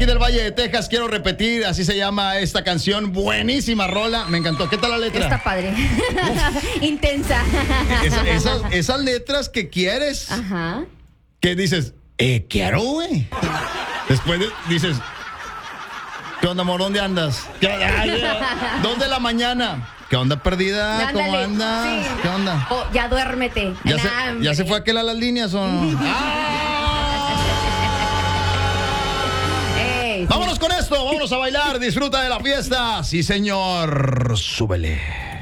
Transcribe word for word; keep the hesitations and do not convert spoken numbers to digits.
aquí del Valle de Texas. Quiero repetir, así se llama esta canción. Buenísima rola, me encantó. ¿Qué tal la letra? Está padre. Intensa. Esa- esas, esas letras que quieres, Ajá. que dices, eh, quiero, güey. Después de- dices, ¿qué onda, amor? ¿Dónde andas? ¿Qué onda? Ay, ya. ¿Dos de la mañana? ¿Qué onda, perdida? ¿Cómo Ándale, andas? sí. ¿Qué onda? Oh, ya duérmete. ¿Ya Nah, se, hombre. ¿Ya se fue aquel a las líneas o no? Ey, sí. Vámonos con esto, vámonos a bailar, disfruta de la fiesta. Sí, señor, súbele.